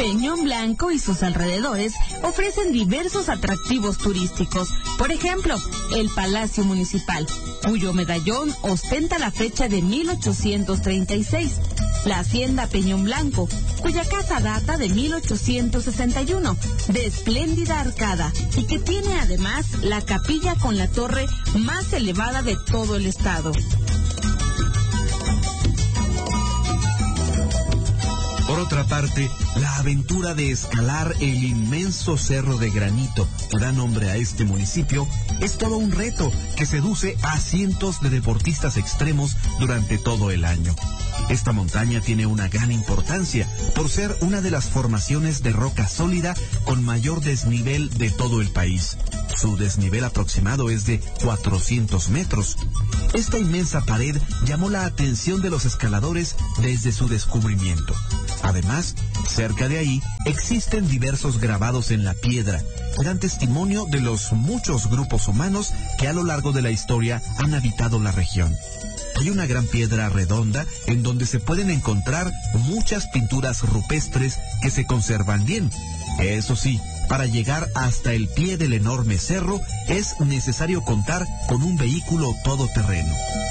Peñón Blanco y sus alrededores ofrecen diversos atractivos turísticos. Por ejemplo, el Palacio Municipal, cuyo medallón ostenta la fecha de 1836. La Hacienda Peñón Blanco, cuya casa data de 1861, de espléndida arcada, y que tiene además la capilla con la torre más elevada de todo el estado. Por otra parte, la aventura de escalar el inmenso cerro de granito que da nombre a este municipio es todo un reto que seduce a cientos de deportistas extremos durante todo el año. Esta montaña tiene una gran importancia por ser una de las formaciones de roca sólida con mayor desnivel de todo el país. Su desnivel aproximado es de 400 metros. Esta inmensa pared llamó la atención de los escaladores desde su descubrimiento. Además, cerca de ahí existen diversos grabados en la piedra que dan testimonio de los muchos grupos humanos que a lo largo de la historia han habitado la región. Hay una gran piedra redonda en donde se pueden encontrar muchas pinturas rupestres que se conservan bien. Eso sí, para llegar hasta el pie del enorme cerro es necesario contar con un vehículo todoterreno.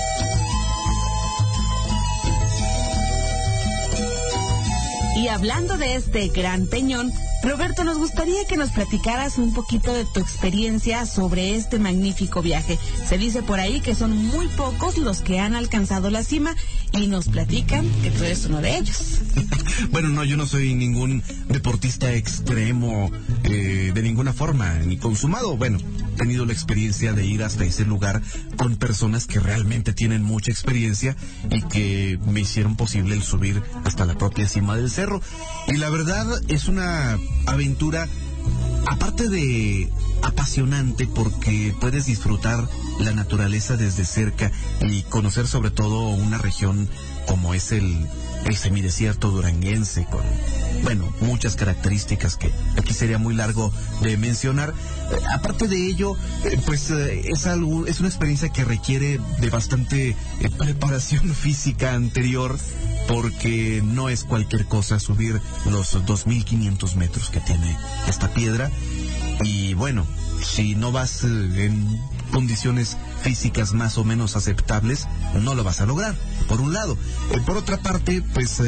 Y hablando de este gran peñón, Roberto, nos gustaría que nos platicaras un poquito de tu experiencia sobre este magnífico viaje. Se dice por ahí que son muy pocos los que han alcanzado la cima y nos platican que tú eres uno de ellos. Bueno, no, yo no soy ningún deportista extremo de ninguna forma, ni consumado. Bueno, he tenido la experiencia de ir hasta ese lugar con personas que realmente tienen mucha experiencia y que me hicieron posible el subir hasta la propia cima del cerro. Y la verdad es una aventura, aparte de apasionante, porque puedes disfrutar la naturaleza desde cerca y conocer sobre todo una región como es el semidesierto duranguense, con, bueno, muchas características que aquí sería muy largo de mencionar. Aparte de ello, es una experiencia que requiere de bastante preparación física anterior, porque no es cualquier cosa subir los 2.500 metros que tiene esta piedra. Y bueno, si no vas en condiciones físicas más o menos aceptables, no lo vas a lograr, por un lado. Por otra parte,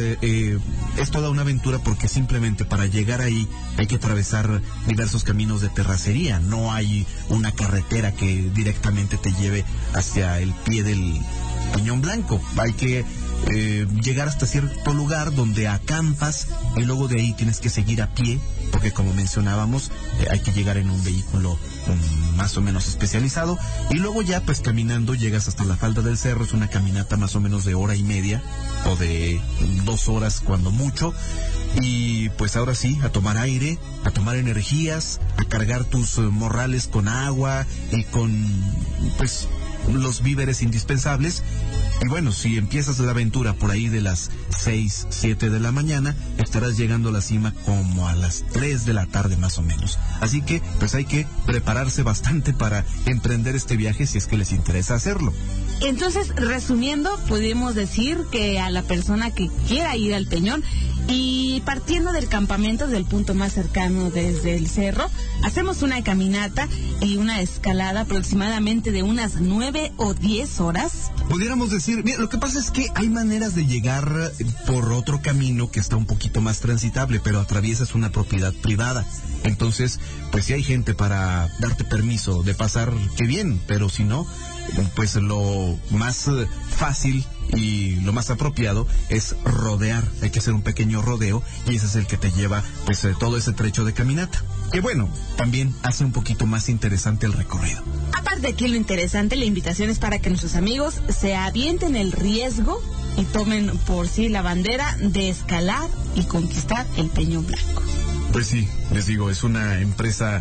es toda una aventura, porque simplemente para llegar ahí hay que atravesar diversos caminos de terracería. No hay una carretera que directamente te lleve hacia el pie del Peñón Blanco. Hay que llegar hasta cierto lugar donde acampas y luego de ahí tienes que seguir a pie, porque como mencionábamos, hay que llegar en un vehículo más o menos especializado, y luego ya pues caminando llegas hasta la falda del cerro. Es una caminata más o menos de hora y media o de 2 horas cuando mucho, y pues ahora sí, a tomar aire, a tomar energías, a cargar tus morrales con agua y con pues los víveres indispensables. Y bueno, si empiezas la aventura por ahí de las 6, 7 de la mañana, estarás llegando a la cima como a las 3 de la tarde más o menos. Así que pues hay que prepararse bastante para emprender este viaje si es que les interesa hacerlo. Entonces, resumiendo, podemos decir que a la persona que quiera ir al Peñón, y partiendo del campamento, del punto más cercano desde el cerro, hacemos una caminata y una escalada aproximadamente de unas 9 o 10 horas. Pudiéramos decir, mira, lo que pasa es que hay maneras de llegar por otro camino que está un poquito más transitable, pero atraviesas una propiedad privada. Entonces, pues si hay gente para darte permiso de pasar, qué bien, pero si no, pues lo más fácil y lo más apropiado es rodear. Hay que hacer un pequeño rodeo y ese es el que te lleva pues todo ese trecho de caminata, que bueno, también hace un poquito más interesante el recorrido. Aparte de aquí lo interesante, la invitación es para que nuestros amigos se avienten el riesgo y tomen por sí la bandera de escalar y conquistar el Peñón Blanco. Pues sí, les digo, es una empresa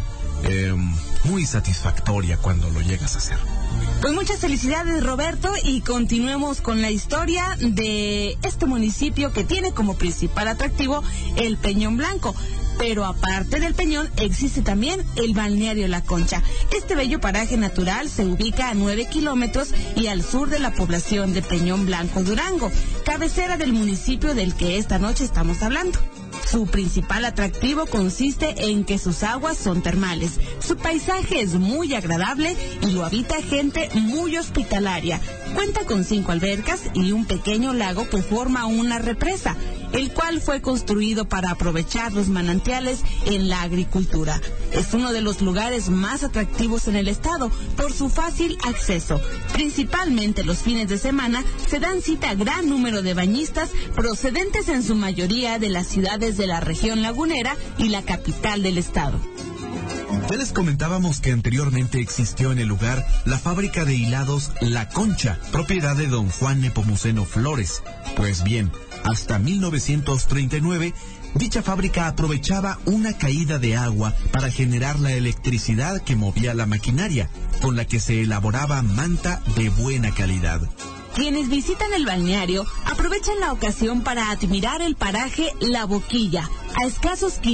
muy satisfactoria cuando lo llegas a hacer. Pues muchas felicidades, Roberto, y continuemos con la historia de este municipio que tiene como principal atractivo el Peñón Blanco. Pero aparte del Peñón, existe también el balneario La Concha. Este bello paraje natural se ubica a 9 kilómetros y al sur de la población de Peñón Blanco, Durango, cabecera del municipio del que esta noche estamos hablando. Su principal atractivo consiste en que sus aguas son termales. Su paisaje es muy agradable y lo habita gente muy hospitalaria. Cuenta con 5 albercas y un pequeño lago que forma una represa, el cual fue construido para aprovechar los manantiales en la agricultura. Es uno de los lugares más atractivos en el estado por su fácil acceso. Principalmente los fines de semana se dan cita a gran número de bañistas procedentes en su mayoría de las ciudades de la región lagunera y la capital del estado. Ya les comentábamos que anteriormente existió en el lugar la fábrica de hilados La Concha, propiedad de don Juan Nepomuceno Flores. Pues bien, hasta 1939, dicha fábrica aprovechaba una caída de agua para generar la electricidad que movía la maquinaria, con la que se elaboraba manta de buena calidad. Quienes visitan el balneario aprovechan la ocasión para admirar el paraje La Boquilla, a escasos